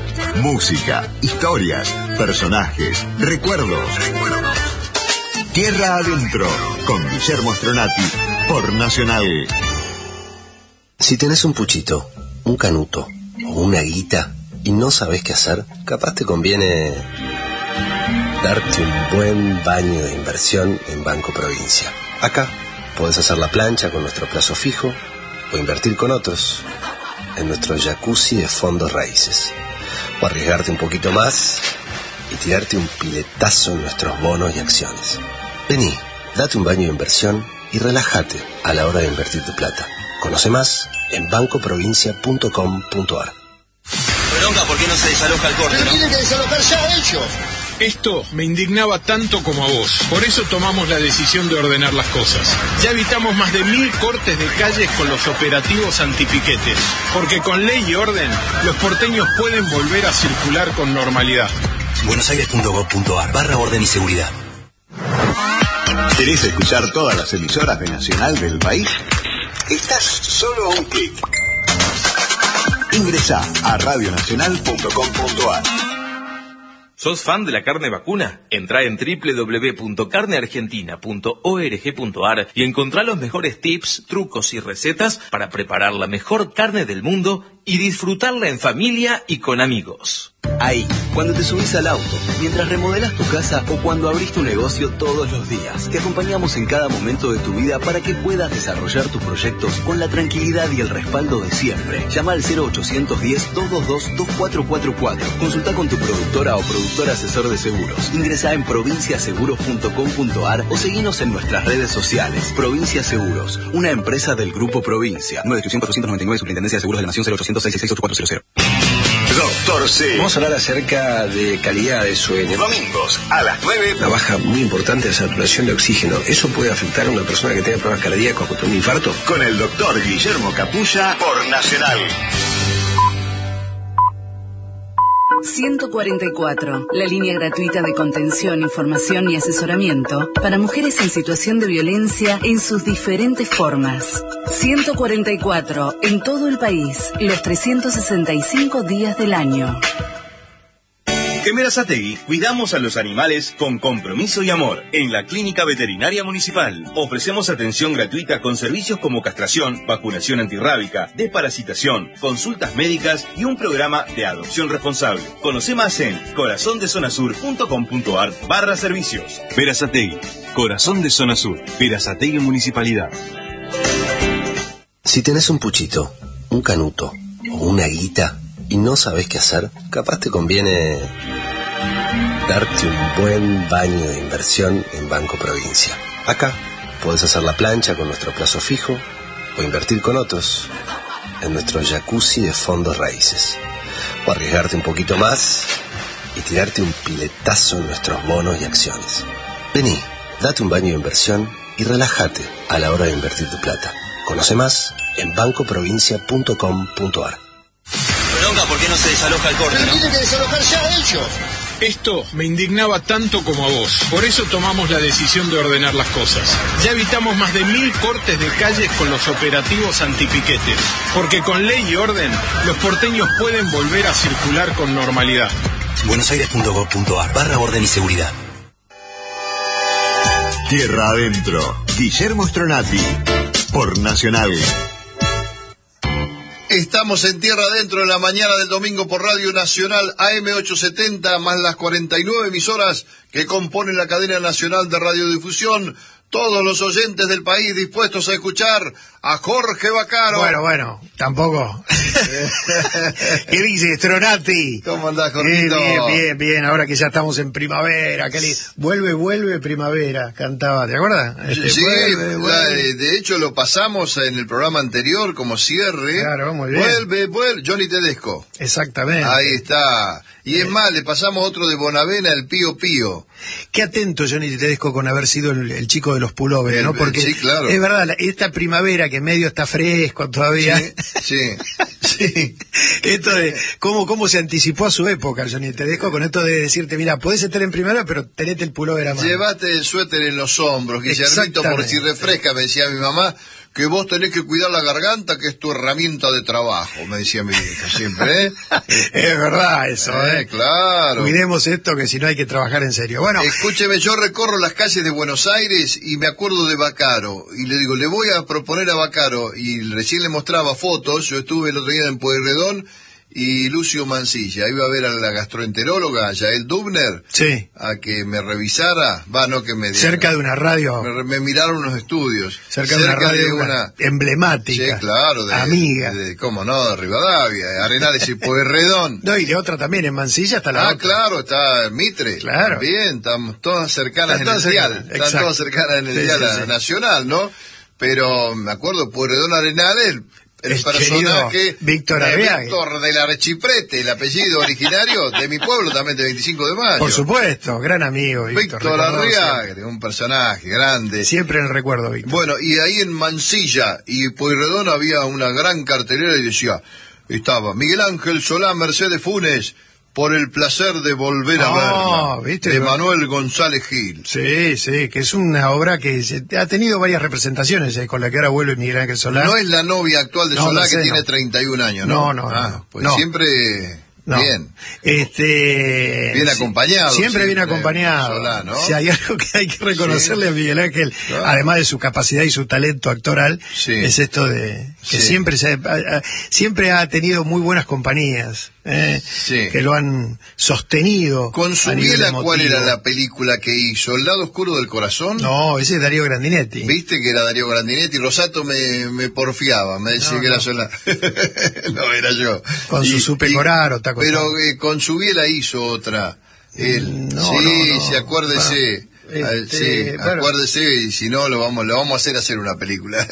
Música, historias, personajes, recuerdos. Tierra Adentro, con Guillermo Stronati, por Nacional. Si tenés un puchito, un canuto o una guita y no sabés qué hacer, capaz te conviene darte un buen baño de inversión en Banco Provincia. Acá podés hacer la plancha con nuestro plazo fijo o invertir con otros en nuestro jacuzzi de fondos raíces. O arriesgarte un poquito más y tirarte un piletazo en nuestros bonos y acciones. Vení, date un baño de inversión y relájate a la hora de invertir tu plata. Conoce más en bancoprovincia.com.ar. Bronca, ¿por qué no se desaloja el corte, no? Tienen que desalojar ya ellos. Esto me indignaba tanto como a vos. Por eso tomamos la decisión de ordenar las cosas. Ya evitamos más de 1000 cortes de calles con los operativos antipiquetes. Porque con ley y orden, los porteños pueden volver a circular con normalidad. buenosaires.gov.ar/orden y seguridad. ¿Querés escuchar todas las emisoras de Nacional del país? Estás solo a un clic. Ingresá a radionacional.com.ar. ¿Sos fan de la carne vacuna? Entrá en www.carneargentina.org.ar y encontrá los mejores tips, trucos y recetas para preparar la mejor carne del mundo y disfrutarla en familia y con amigos. Ahí, cuando te subís al auto, mientras remodelas tu casa o cuando abrís tu negocio todos los días. Te acompañamos en cada momento de tu vida para que puedas desarrollar tus proyectos con la tranquilidad y el respaldo de siempre. Llama al 0810-222-2444. Consulta con tu productora o productor asesor de seguros. Ingresá en provinciaseguros.com.ar o seguinos en nuestras redes sociales. Provincia Seguros, una empresa del Grupo Provincia. 98499, Superintendencia de Seguros de la Nación, 0800-666-8400. Doctor C. Vamos a hablar acerca de calidad de sueño. Domingos a las 9. Una baja muy importante de saturación de oxígeno. ¿Eso puede afectar a una persona que tenga problemas cardíacos o un infarto? Con el doctor Guillermo Capulla por Nacional. 144, la línea gratuita de contención, información y asesoramiento para mujeres en situación de violencia en sus diferentes formas. 144, en todo el país, los 365 días del año. En Berazategui cuidamos a los animales con compromiso y amor. En la Clínica Veterinaria Municipal ofrecemos atención gratuita con servicios como castración, vacunación antirrábica, desparasitación, consultas médicas y un programa de adopción responsable. Conoce más en corazondezonasur.com.ar/servicios. Berazategui, Corazón de Zona Sur, Berazategui Municipalidad. Si tenés un puchito, un canuto o una guita y no sabés qué hacer, capaz te conviene darte un buen baño de inversión en Banco Provincia. Acá podés hacer la plancha con nuestro plazo fijo o invertir con otros en nuestro jacuzzi de fondos raíces. O arriesgarte un poquito más y tirarte un piletazo en nuestros bonos y acciones. Vení, date un baño de inversión y relájate a la hora de invertir tu plata. Conoce más en bancoprovincia.com.ar. Bronca, ¿por qué no se desaloja el corte, no? Tienen que desalojar ya ellos. Esto me indignaba tanto como a vos. Por eso tomamos la decisión de ordenar las cosas. Ya evitamos más de 1000 cortes de calles con los operativos antipiquetes. Porque con ley y orden, los porteños pueden volver a circular con normalidad. buenosaires.gov.ar/orden y seguridad. Tierra Adentro, Guillermo Stronati por Nacional. Estamos en Tierra Adentro en la mañana del domingo por Radio Nacional AM870 más las 49 emisoras que componen la cadena nacional de radiodifusión. Todos los oyentes del país dispuestos a escuchar a Jorge Vaccaro. Bueno, tampoco. ¿Qué dice, Stronati? ¿Cómo andás, Jorgito? Bien, ahora que ya estamos en primavera. Vuelve primavera, cantaba, ¿te acuerdas? Sí, vuelve. De hecho lo pasamos en el programa anterior como cierre. Claro, muy bien. Vuelve, Johnny Tedesco. Exactamente. Ahí está. Y es más, le pasamos otro de Bonavena, el Pío Pío. Qué atento Johnny Tedesco con haber sido el chico de los pullovers, ¿no? Porque sí, claro. Es verdad, esta primavera que medio está fresco todavía. Sí. Esto de cómo se anticipó a su época Johnny Tedesco con esto de decirte, mira, podés estar en primavera, pero tenete el pullover a mano. Llévate el suéter en los hombros, Guillermito, por si refresca, me decía mi mamá. que vos tenés que cuidar la garganta, que es tu herramienta de trabajo, me decía mi vieja siempre, ¿eh? Es verdad eso, Claro. Cuidemos esto, que si no hay que trabajar en serio. Bueno, escúcheme, yo recorro las calles de Buenos Aires y me acuerdo de Baccaro, y le digo, le voy a proponer a Baccaro, y recién le mostraba fotos. Yo estuve el otro día en Pueyrredón, y Lucio Mancilla iba a ver a la gastroenteróloga Yael Dubner, sí, a que me revisara, que me diera, cerca de una radio, me miraron unos estudios, cerca de una radio emblemática, sí, claro, amiga, cómo no, de Rivadavia, Arenales y Pueyrredón. No, y de otra también, en Mansilla está la otra. Claro, está Mitre, claro, bien, estamos todas cercanas en el dial, están todas cercanas en el dial nacional, ¿no? Pero me acuerdo, Pueyrredón, Arenales, el personaje Víctor del Archiprete, el apellido originario de mi pueblo, también de 25 de mayo. Por supuesto, gran amigo Víctor Arriagre, un personaje grande. Siempre en el recuerdo, Víctor. Bueno, y ahí en Mansilla y Pueyrredón había una gran cartelera y estaba Miguel Ángel Solá, Mercedes Funes, por el placer de volver a verla, ¿viste? De Manuel González Gil. Sí, que es una obra que ha tenido varias representaciones, con la que ahora vuelve Miguel Ángel Solá. No es la novia actual de Solá, que tiene 31 años, ¿no? No. Pues siempre... No. Bien. Bien acompañado. Siempre bien acompañado. Solá, ¿no? Si hay algo que hay que reconocerle a Miguel Ángel, además de su capacidad y su talento actoral, es esto de que siempre ha tenido muy buenas compañías, que lo han sostenido. Con su Biela, ¿cuál era la película que hizo? ¿El lado oscuro del corazón? No, ese es Darío Grandinetti. ¿Viste que era Darío Grandinetti? Rosato me porfiaba, me decía que era Solá. No, era yo. Con su Supe Coraro, pero con su Biela hizo otra. Acuérdese. Acuérdese, y si no, lo vamos a hacer una película.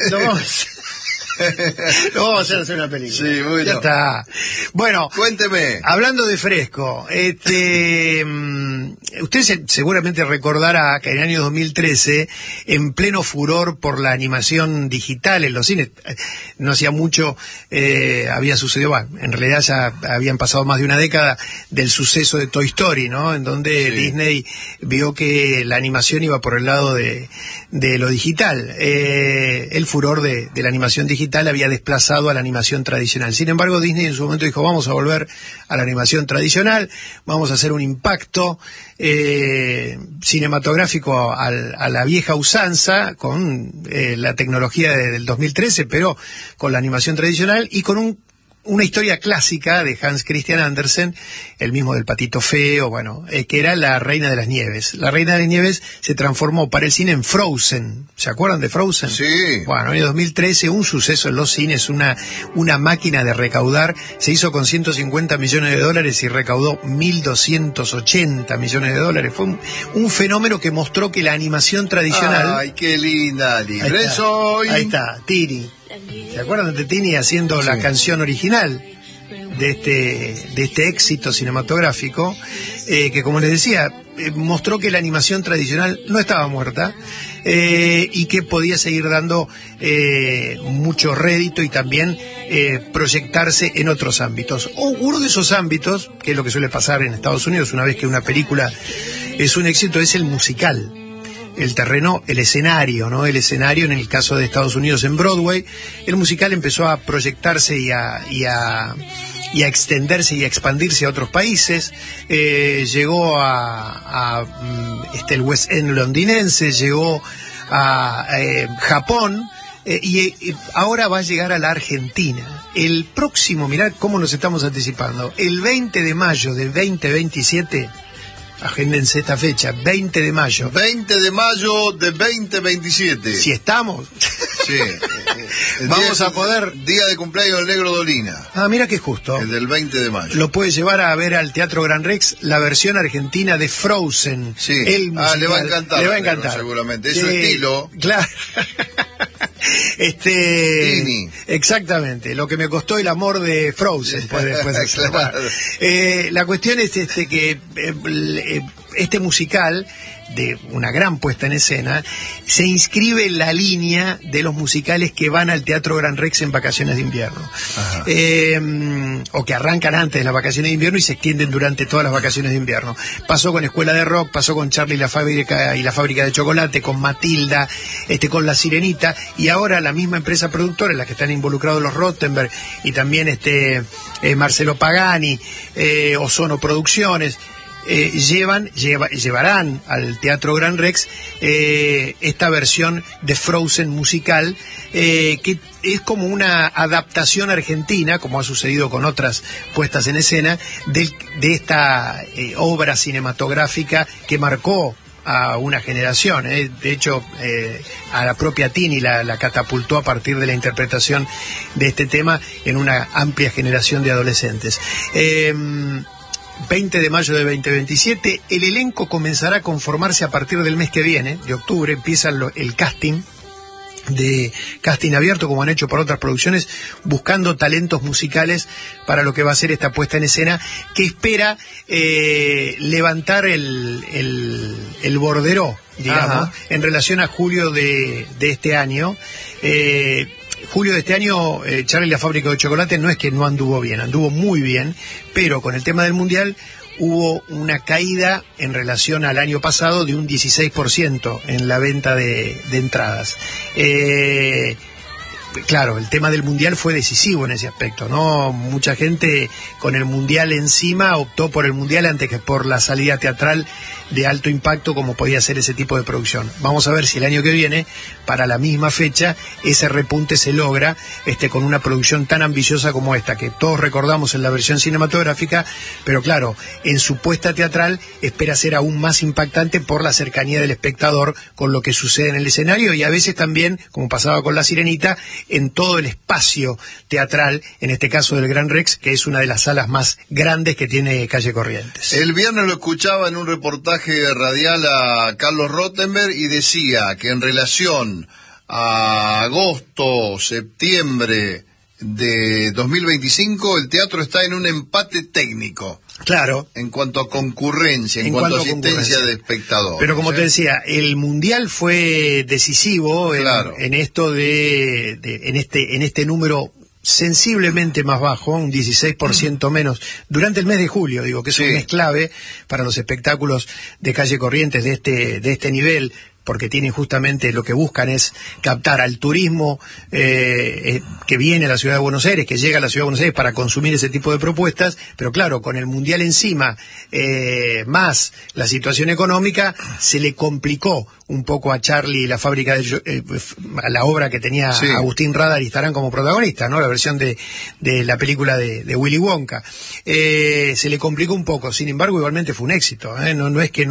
Lo vamos a hacer una película. Sí, bueno. Ya está. Bueno, cuénteme. Hablando de fresco, usted seguramente recordará que en el año 2013, en pleno furor por la animación digital en los cines, no hacía mucho, había sucedido, en realidad ya habían pasado más de una década del suceso de Toy Story, ¿no? En donde Disney vio que la animación iba por el lado de lo digital. El furor de la animación digital había desplazado a la animación tradicional. Sin embargo, Disney en su momento dijo, vamos a volver a la animación tradicional, vamos a hacer un impacto cinematográfico a la vieja usanza, con la tecnología del 2013, pero con la animación tradicional y con una historia clásica de Hans Christian Andersen, el mismo del Patito Feo, que era La Reina de las Nieves. La Reina de las Nieves se transformó para el cine en Frozen. ¿Se acuerdan de Frozen? Sí. Bueno, en el 2013, un suceso en los cines, una máquina de recaudar. Se hizo con $150 millones y recaudó $1.280 millones. Fue un fenómeno que mostró que la animación tradicional... ¡Ay, qué linda! ¡Libre soy! Ahí está, Tini. ¿Se acuerdan de Tini haciendo la canción original de este éxito cinematográfico? Que, como les decía, mostró que la animación tradicional no estaba muerta y que podía seguir dando mucho rédito y también proyectarse en otros ámbitos. Uno de esos ámbitos, que es lo que suele pasar en Estados Unidos una vez que una película es un éxito, es el musical. El terreno, el escenario, ¿no? El escenario, en el caso de Estados Unidos, en Broadway, el musical empezó a proyectarse y a extenderse y a expandirse a otros países. Llegó el West End londinense, llegó a Japón, y ahora va a llegar a la Argentina. El próximo, mirad cómo nos estamos anticipando, el 20 de mayo del 2027... Agéndense esta fecha, 20 de mayo. 20 de mayo de 2027. Si estamos. Sí. Vamos a poder... Día de cumpleaños del Negro Dolina. Mira que justo. El del 20 de mayo. Lo puede llevar a ver al Teatro Gran Rex la versión argentina de Frozen. Sí. El musical. Le va a encantar. Le va a encantar. Seguramente. Es su estilo. Claro. Tini. Exactamente, lo que me costó el amor de Frozen puede ser. Claro. La cuestión es que este musical, de una gran puesta en escena, se inscribe en la línea de los musicales que van al Teatro Gran Rex en vacaciones de invierno. O que arrancan antes de las vacaciones de invierno y se extienden durante todas las vacaciones de invierno. Pasó con Escuela de Rock, pasó con Charlie y la fábrica de chocolate, con Matilda, con La Sirenita, y ahora la misma empresa productora en la que están involucrados los Rottenberg y también Marcelo Pagani, Ozono Producciones, llevarán al Teatro Gran Rex esta versión de Frozen musical, que es como una adaptación argentina, como ha sucedido con otras puestas en escena, de esta obra cinematográfica que marcó a una generación. De hecho, a la propia Tini la catapultó a partir de la interpretación de este tema en una amplia generación de adolescentes. 20 de mayo de 2027, el elenco comenzará a conformarse a partir del mes que viene, de octubre, empieza el casting abierto, como han hecho por otras producciones, buscando talentos musicales para lo que va a ser esta puesta en escena, que espera levantar el borderó, digamos, en relación a julio de este año. Julio de este año, Charlie y la fábrica de chocolate no es que no anduvo bien, anduvo muy bien, pero con el tema del Mundial hubo una caída en relación al año pasado de un 16% en la venta de entradas. Claro, el tema del Mundial fue decisivo en ese aspecto, ¿no? Mucha gente con el Mundial encima optó por el Mundial antes que por la salida teatral de alto impacto como podía ser ese tipo de producción. Vamos a ver si el año que viene, para la misma fecha, ese repunte se logra con una producción tan ambiciosa como esta, que todos recordamos en la versión cinematográfica, pero claro, en su puesta teatral espera ser aún más impactante por la cercanía del espectador con lo que sucede en el escenario, y a veces también, como pasaba con La Sirenita, en todo el espacio teatral, en este caso del Gran Rex, que es una de las salas más grandes que tiene Calle Corrientes. El viernes lo escuchaba en un reportaje radial a Carlos Rottenberg y decía que en relación a agosto, septiembre de 2025, el teatro está en un empate técnico. Claro. En cuanto a concurrencia, en cuanto a asistencia de espectadores. Pero como te decía, el Mundial fue decisivo en esto en este número sensiblemente más bajo, un 16% menos, durante el mes de julio, digo, que es un mes clave para los espectáculos de Calle Corrientes de este nivel, porque tienen justamente lo que buscan es captar al turismo que viene a la ciudad de Buenos Aires, que llega a la ciudad de Buenos Aires para consumir ese tipo de propuestas, pero claro, con el Mundial encima, más la situación económica, se le complicó un poco a Charlie y la fábrica a la obra que tenía Agustín Radar y Estarán como protagonistas, ¿no? La versión de la película de Willy Wonka. Se le complicó un poco, sin embargo, igualmente fue un éxito, no es que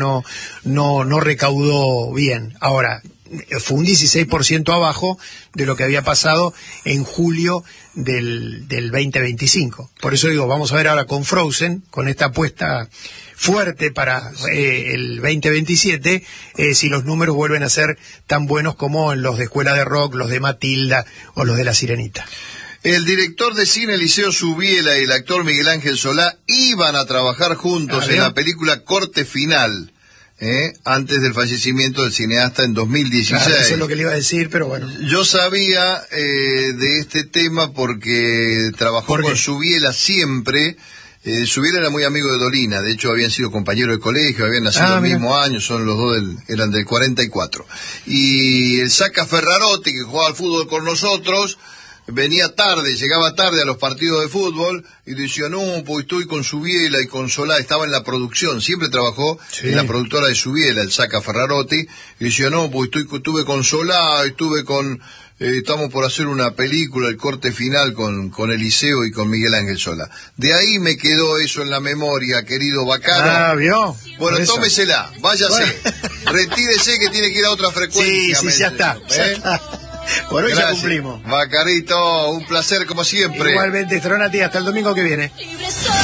no recaudó bien. Ahora, fue un 16% abajo de lo que había pasado en julio del 2025. Por eso digo, vamos a ver ahora con Frozen, con esta apuesta fuerte para el 2027, si los números vuelven a ser tan buenos como en los de Escuela de Rock, los de Matilda o los de La Sirenita. El director de cine Eliseo Subiela y el actor Miguel Ángel Solá iban a trabajar juntos en la película Corte Final, antes del fallecimiento del cineasta en 2016. Claro, eso es lo que le iba a decir, pero bueno. Yo sabía de este tema porque trabajó con Subiela siempre. Subiela era muy amigo de Dolina, de hecho habían sido compañeros de colegio, habían nacido el mismo año, son los dos eran del 44. Y el Saca Ferrarotti, que jugaba al fútbol con nosotros, venía tarde, llegaba tarde a los partidos de fútbol y decía, no, pues estoy con Subiela y con Solá, estaba en la producción, siempre trabajó en la productora de Subiela, el Saca Ferrarotti, y decía, no, pues estuve con Solá, estamos por hacer una película, el Corte Final con Eliseo y con Miguel Ángel Solá. De ahí me quedó eso en la memoria, querido Bacano. ¿Vio? Bueno, tómesela, váyase, retírese que tiene que ir a otra frecuencia. Sí, ya está. Por hoy ya cumplimos. Bacarito, un placer como siempre. Igualmente, Stronati, hasta el domingo que viene.